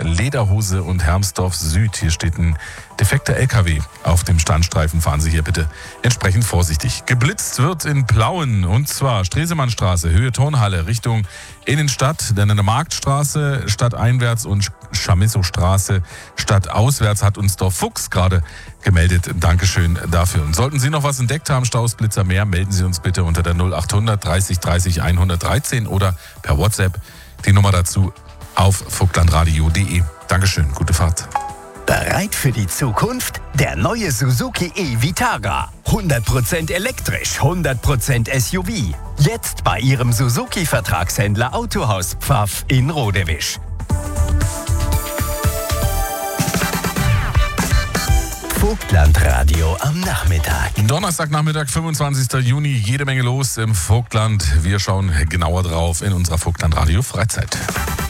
Lederhose und Hermsdorf Süd. Hier steht ein defekter LKW auf dem Standstreifen. Fahren Sie hier bitte entsprechend vorsichtig. Geblitzt wird in Plauen, und zwar Stresemannstraße, Höhe Turnhalle, Richtung Innenstadt, dann eine Marktstraße stadteinwärts und Chamisso-Straße stadtauswärts, hat uns Dorf Fuchs gerade gemeldet. Dankeschön dafür. Und sollten Sie noch was entdeckt haben, Staus, Blitzer, mehr, melden Sie uns bitte unter der 0800 30 30 113 oder per WhatsApp. Die Nummer dazu auf vogtlandradio.de. Dankeschön, gute Fahrt. Bereit für die Zukunft? Der neue Suzuki e-Vitara. 100% elektrisch, 100% SUV. Jetzt bei Ihrem Suzuki-Vertragshändler Autohaus Pfaff in Rodewisch. Vogtlandradio am Nachmittag. Donnerstagnachmittag, 25. Juni, jede Menge los im Vogtland. Wir schauen genauer drauf in unserer Vogtlandradio Freizeit.